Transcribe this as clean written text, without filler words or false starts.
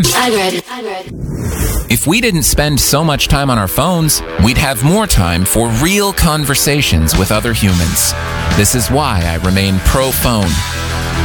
If we didn't spend so much time on our phones, we'd have more time for real conversations with other humans. This is why I remain pro-phone.